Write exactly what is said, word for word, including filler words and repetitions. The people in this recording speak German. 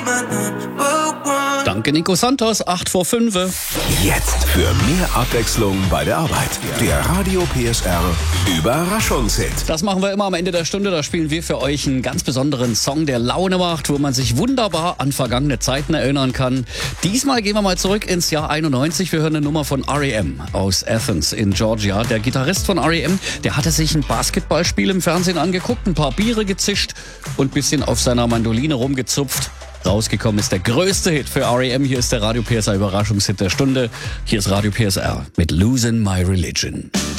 Danke Nico Santos, acht vor fünf. Jetzt für mehr Abwechslung bei der Arbeit. Der Radio P S R Überraschungshit. Das machen wir immer am Ende der Stunde. Da spielen wir für euch einen ganz besonderen Song, der Laune macht, wo man sich wunderbar an vergangene Zeiten erinnern kann. Diesmal gehen wir mal zurück ins Jahr einundneunzig. Wir hören eine Nummer von R E M aus Athens in Georgia. Der Gitarrist von R E M, der hatte sich ein Basketballspiel im Fernsehen angeguckt, ein paar Biere gezischt und ein bisschen auf seiner Mandoline rumgezupft. Rausgekommen ist der größte Hit für R E M. Hier ist der Radio P S R Überraschungshit der Stunde. Hier ist Radio P S R mit Losing My Religion.